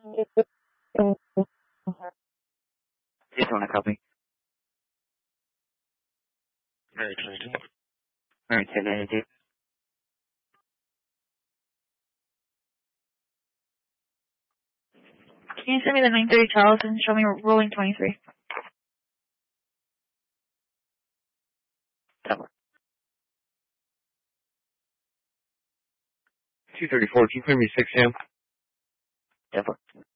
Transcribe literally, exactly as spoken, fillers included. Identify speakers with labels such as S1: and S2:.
S1: Just want to copy.
S2: Alright, twenty-two.
S1: Alright, send that into.
S3: Can you send me the nine thirty Charles and show me rolling twenty-three?
S1: Double.
S2: two thirty-four, can you clear me six, Sam?
S1: Double.